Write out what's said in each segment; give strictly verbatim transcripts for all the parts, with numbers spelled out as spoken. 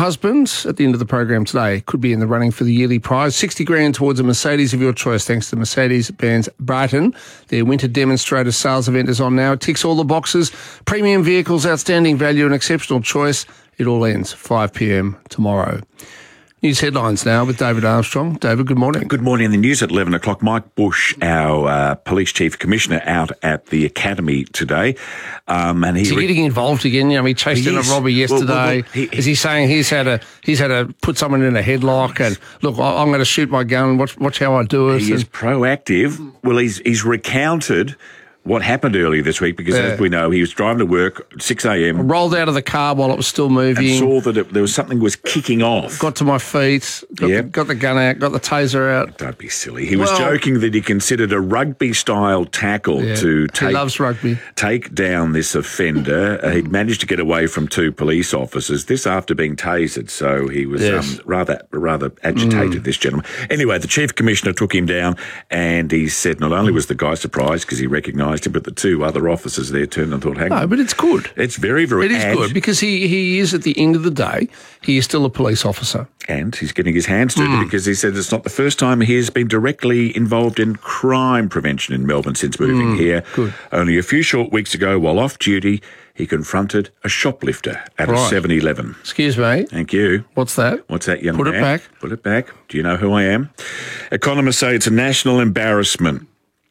husband at the end of the program today could be in the running for the yearly prize. sixty grand towards a Mercedes of your choice, thanks to Mercedes-Benz Brighton. Their winter demonstrator sales event is on now. It ticks all the boxes. Premium vehicles, outstanding value and exceptional choice. It all ends five p.m. tomorrow. News headlines now with David Armstrong. David, good morning. Good morning. In the news at eleven o'clock, Mike Bush, our uh, Police Chief Commissioner, out at the Academy today. Um, and he is he re- getting involved again? You know, he chased in a robber yesterday. Well, well, well, he, is he saying he's had a he's had to put someone in a headlock and, look, I'm going to shoot my gun, watch, watch how I do it? He and, is proactive. Well, he's he's recounted what happened earlier this week, because yeah. as we know, he was driving to work at six a.m. Rolled out of the car while it was still moving. And saw that it, there was something was kicking off. Got to my feet, got, yep. the, got the gun out, got the taser out. Don't be silly. He well, was joking that he considered a rugby-style tackle yeah. to take, he loves rugby. take down this offender. uh, he'd managed to get away from two police officers, this after being tasered, so he was yes. um, rather rather agitated, mm. this gentleman. Anyway, the Chief Commissioner took him down, and he said not only was the guy surprised because he recognised him, but the two other officers there turned and thought, hang on. No, but it's good. It's very, very good. It is good because he, he is, at the end of the day, he is still a police officer. And he's getting his hands dirty mm. because he said it's not the first time he has been directly involved in crime prevention in Melbourne since moving mm. here. Good. Only a few short weeks ago, while off duty, he confronted a shoplifter at right. a seven eleven. Excuse me. Thank you. What's that? What's that, young Put man? Put it back. Put it back. Do you know who I am? Economists say it's a national embarrassment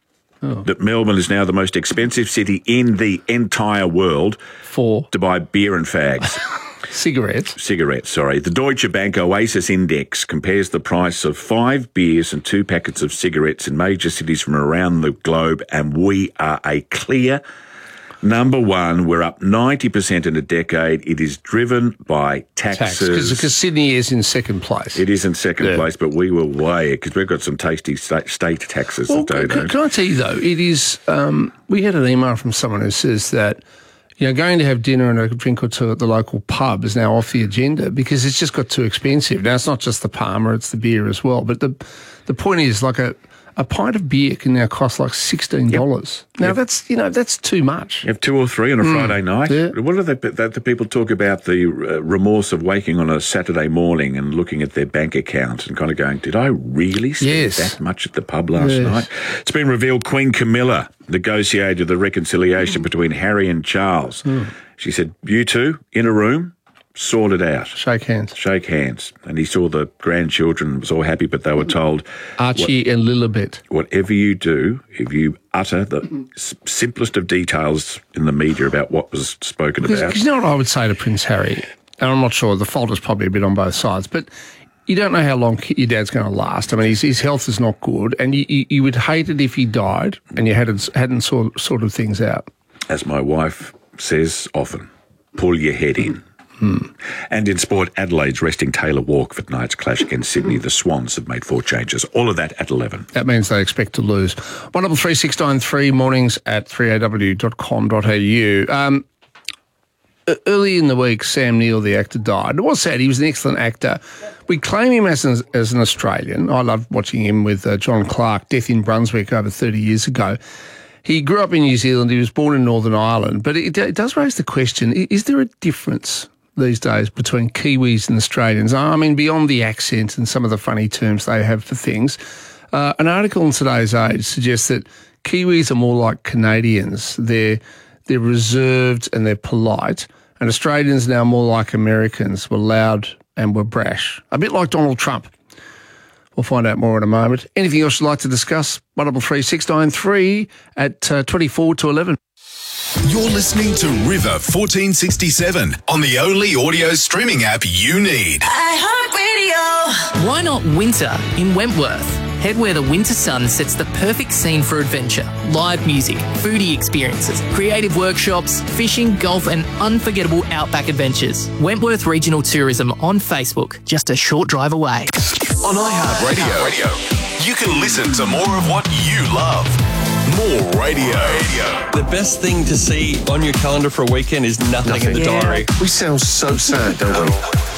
Oh. that Melbourne is now the most expensive city in the entire world for to buy beer and fags. Cigarettes. Cigarettes, sorry. The Deutsche Bank Oasis Index compares the price of five beers and two packets of cigarettes in major cities from around the globe, and we are a clear number one. We're up ninety percent in a decade. It is driven by taxes. Because Tax, Sydney is in second place. It is in second yeah. place, but we will weigh it because we've got some tasty state, state taxes. Well, that can, can I tell you, though, it is, um, we had an email from someone who says that, you know, going to have dinner and a drink or two at the local pub is now off the agenda because it's just got too expensive. Now, it's not just the Palmer, it's the beer as well. But the the point is, like, a A pint of beer can now cost like sixteen dollars. Yep. Now, yep. that's, you know, that's too much. You have two or three on a mm. Friday night. Yeah. What are the, the, the people talk about the uh, remorse of waking on a Saturday morning and looking at their bank account and kind of going, did I really spend yes. that much at the pub last yes. night? It's been revealed Queen Camilla negotiated the reconciliation mm. between Harry and Charles. Mm. She said, you two in a room, sort it out. Shake hands. Shake hands. And he saw the grandchildren, was all happy, but they were told... Archie what, and Lilibet. Whatever you do, if you utter the s- simplest of details in the media about what was spoken because, about... Because you know what I would say to Prince Harry, and I'm not sure, the fault is probably a bit on both sides, but you don't know how long your dad's going to last. I mean, his, his health is not good, and you, you, you would hate it if he died and you hadn't, hadn't sort, sorted things out. As my wife says often, pull your head in. Hmm. And in sport, Adelaide's resting Taylor Walker for tonight's clash against Sydney. The Swans have made four changes. All of that at eleven. That means they expect to lose. one double three six nine three, mornings at three a w dot com dot a u. Um, early in the week, Sam Neill, the actor, died. It was sad. He was an excellent actor. We claim him as an, as an Australian. I loved watching him with uh, John Clark, Death in Brunswick, over thirty years ago. He grew up in New Zealand. He was born in Northern Ireland. But it, it does raise the question, is there a difference these days between Kiwis and Australians? I mean, beyond the accent and some of the funny terms they have for things, uh, an article in Today's Age suggests that Kiwis are more like Canadians. They're they're reserved and they're polite, and Australians are now more like Americans. We're loud and we're brash, a bit like Donald Trump. We'll find out more in a moment. Anything else you'd like to discuss? one double three six nine three at uh, twenty-four to eleven. You're listening to River fourteen sixty-seven on the only audio streaming app you need. iHeartRadio. Why not winter in Wentworth? Head where the winter sun sets the perfect scene for adventure. Live music, foodie experiences, creative workshops, fishing, golf and unforgettable outback adventures. Wentworth Regional Tourism on Facebook, just a short drive away. On iHeartRadio, you can listen to more of what you love. More radio. The best thing to see on your calendar for a weekend is nothing, nothing. in the yeah. diary. We sound so sad, don't we?